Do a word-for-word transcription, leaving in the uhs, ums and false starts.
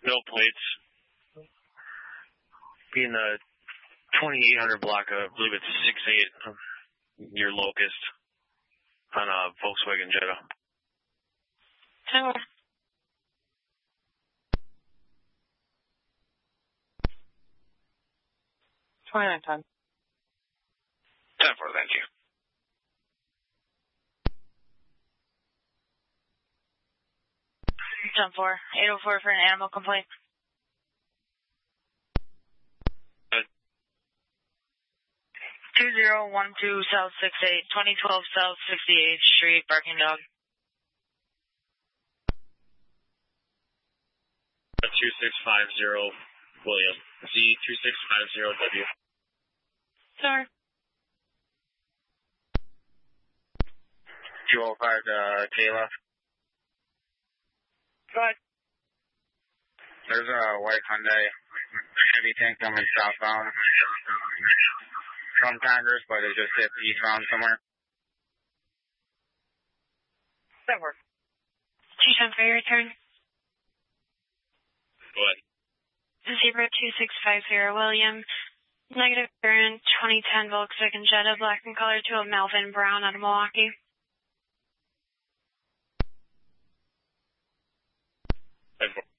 No plates. Be in the twenty-eight hundred block, uh, I believe it's six eight, um, your Locust, on a Volkswagen Jetta. ten four. twenty-nine ten. ten four, thank you. ten four. eight oh four for an animal complaint. two zero one two South six eight, twenty twelve South sixty-eighth Street, barking dog. two six five zero William. Z two six five zero W. Sorry. two oh five uh, Kayla. Go ahead. There's a white Hyundai heavy tank coming southbound from Congress, but it just hit eastbound somewhere. That works. two ten for your return. Go ahead. Zebra two six five zero William. Negative current twenty ten Volkswagen Jetta, black in color to a Melvin Brown out of Milwaukee. ten four.